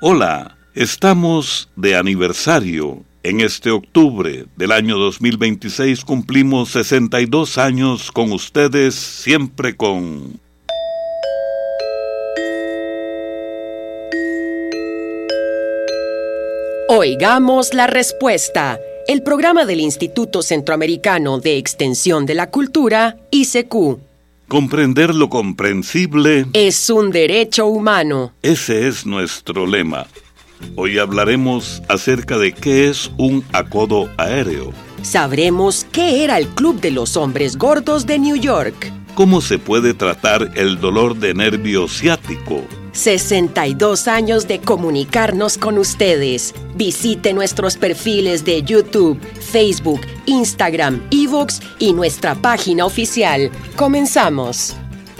Hola, estamos de aniversario. En este octubre del año 2026 cumplimos 62 años con ustedes, siempre con... Oigamos la respuesta, el programa del Instituto Centroamericano de Extensión de la Cultura, ICQ. Comprender lo comprensible Es un derecho humano. Ese es nuestro lema. Hoy hablaremos acerca de qué es un acodo aéreo. Sabremos qué era el Club de los Hombres Gordos de New York. ¿Cómo se puede tratar el dolor de nervio ciático? 62 años de comunicarnos con ustedes. Visite nuestros perfiles de YouTube, Facebook, Instagram, iVoox y nuestra página oficial. Comenzamos.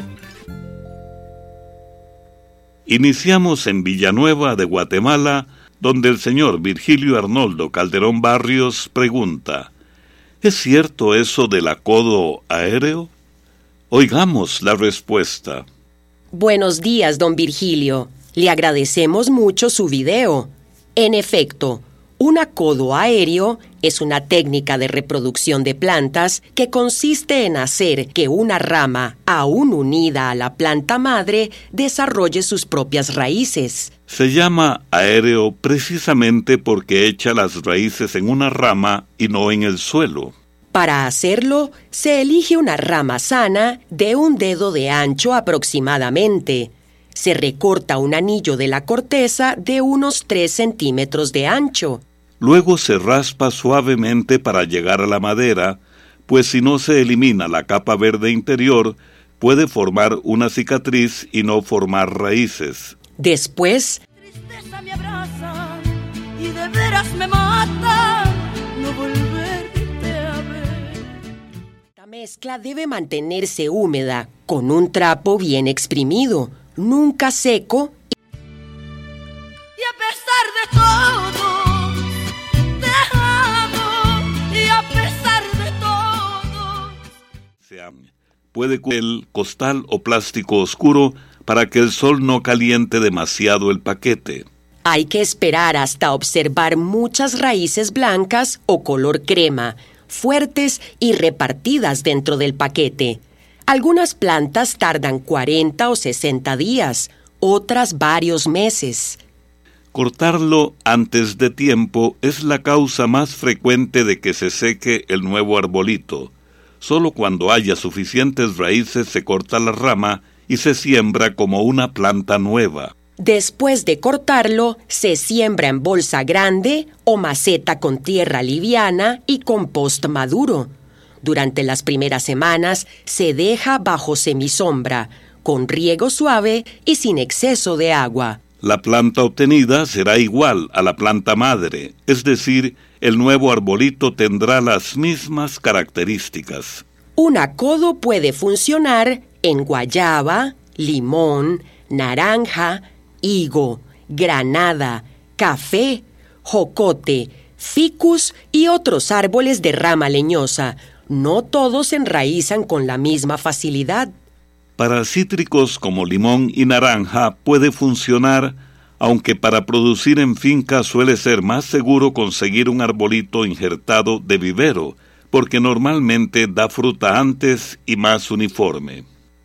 Iniciamos en Villanueva de Guatemala, donde el señor Virgilio Arnoldo Calderón Barrios pregunta: ¿es cierto eso del acodo aéreo? Oigamos la respuesta. Buenos días, don Virgilio. Le agradecemos mucho su video. En efecto, un acodo aéreo es una técnica de reproducción de plantas que consiste en hacer que una rama, aún unida a la planta madre, desarrolle sus propias raíces. Se llama aéreo precisamente porque echa las raíces en una rama y no en el suelo. Para hacerlo, se elige una rama sana de 1 dedo de ancho aproximadamente. Se recorta un anillo de la corteza de unos 3 centímetros de ancho. Luego se raspa suavemente para llegar a la madera, pues si no se elimina la capa verde interior, puede formar una cicatriz y no formar raíces. Después, tristeza me abraza y de veras me mata no volverte a ver. la mezcla debe mantenerse húmeda, con un trapo bien exprimido, nunca seco. Y a pesar de todo, te amo. Y a pesar de todo, Puede el costal o plástico oscuro para que el sol no caliente demasiado el paquete. Hay que esperar hasta observar muchas raíces blancas o color crema, fuertes y repartidas dentro del paquete. Algunas plantas tardan 40 o 60 días, otras varios meses. Cortarlo antes de tiempo es la causa más frecuente de que se seque el nuevo arbolito. Solo cuando haya suficientes raíces se corta la rama y se siembra como una planta nueva. Después de cortarlo, se siembra en bolsa grande o maceta con tierra liviana y compost maduro. Durante las primeras semanas se deja bajo semisombra, con riego suave y sin exceso de agua. La planta obtenida será igual a la planta madre, es decir, el nuevo arbolito tendrá las mismas características. Un acodo puede funcionar en guayaba, limón, naranja, higo, granada, café, jocote, ficus y otros árboles de rama leñosa. No todos se enraizan con la misma facilidad. Para cítricos como limón y naranja puede funcionar, aunque para producir en finca suele ser más seguro conseguir un arbolito injertado de vivero, porque normalmente da fruta antes y más uniforme.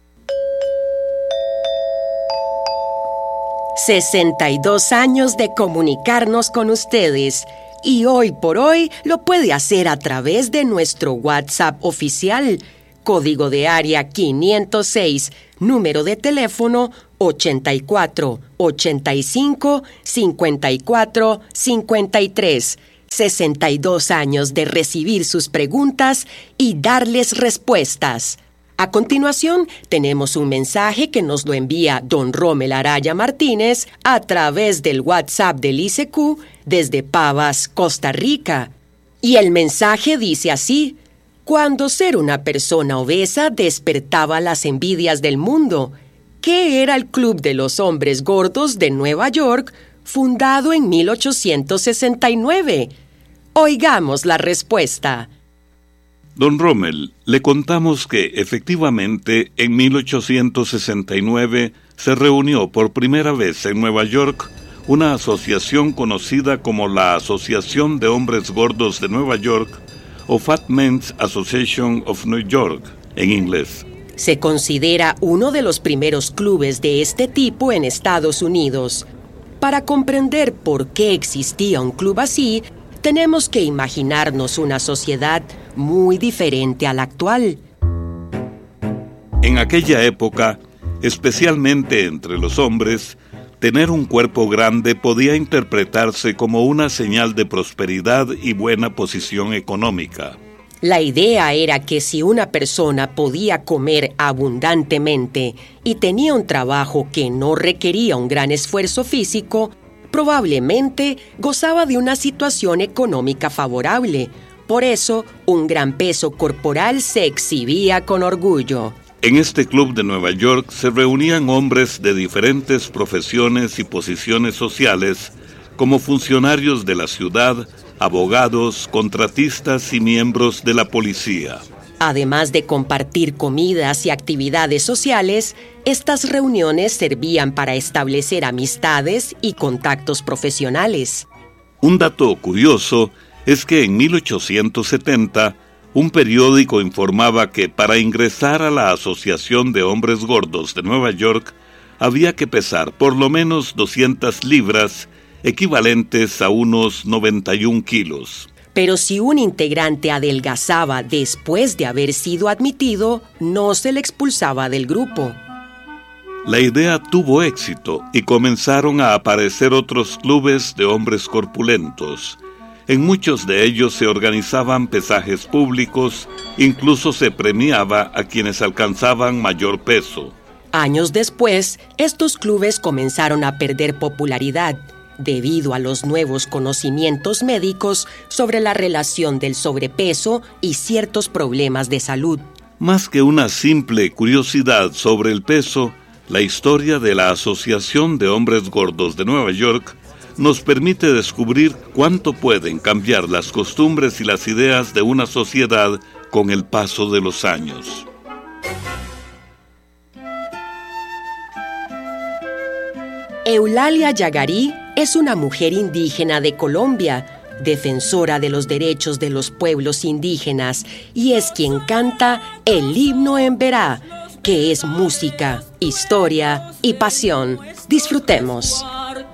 62 años de comunicarnos con ustedes, y hoy por hoy lo puede hacer a través de nuestro WhatsApp oficial, código de área 506, número de teléfono 84 85 54 53. 62 años de recibir sus preguntas y darles respuestas. A continuación, tenemos un mensaje que nos lo envía don Rommel Araya Martínez a través del WhatsApp del ICQ desde Pavas, Costa Rica. Y el mensaje dice así: cuando ser una persona obesa despertaba las envidias del mundo, ¿qué era el Club de los Hombres Gordos de Nueva York, fundado en 1869? Oigamos la respuesta. Don Rommel, le contamos que efectivamente en 1869 se reunió por primera vez en Nueva York una asociación conocida como la Asociación de Hombres Gordos de Nueva York o Fat Men's Association of New York en inglés. Se considera uno de los primeros clubes de este tipo en Estados Unidos. Para comprender por qué existía un club así, tenemos que imaginarnos una sociedad muy diferente a la actual. En aquella época, especialmente entre los hombres, tener un cuerpo grande podía interpretarse como una señal de prosperidad y buena posición económica. La idea era que si una persona podía comer abundantemente y tenía un trabajo que no requería un gran esfuerzo físico, probablemente gozaba de una situación económica favorable. Por eso, un gran peso corporal se exhibía con orgullo. En este club de Nueva York se reunían hombres de diferentes profesiones y posiciones sociales, como funcionarios de la ciudad, abogados, contratistas y miembros de la policía. Además de compartir comidas y actividades sociales, estas reuniones servían para establecer amistades y contactos profesionales. Un dato curioso es que en 1870, un periódico informaba que para ingresar a la Asociación de Hombres Gordos de Nueva York había que pesar por lo menos 200 libras, equivalentes a unos 91 kilos. Pero si un integrante adelgazaba después de haber sido admitido, no se le expulsaba del grupo. La idea tuvo éxito y comenzaron a aparecer otros clubes de hombres corpulentos. En muchos de ellos se organizaban pesajes públicos, incluso se premiaba a quienes alcanzaban mayor peso. Años después, estos clubes comenzaron a perder popularidad debido a los nuevos conocimientos médicos sobre la relación del sobrepeso y ciertos problemas de salud. Más que una simple curiosidad sobre el peso, la historia de la Asociación de Hombres Gordos de Nueva York nos permite descubrir cuánto pueden cambiar las costumbres y las ideas de una sociedad con el paso de los años. Eulalia Yagarí es una mujer indígena de Colombia, defensora de los derechos de los pueblos indígenas, y es quien canta el himno en Berá, que es música, historia y pasión. Disfrutemos.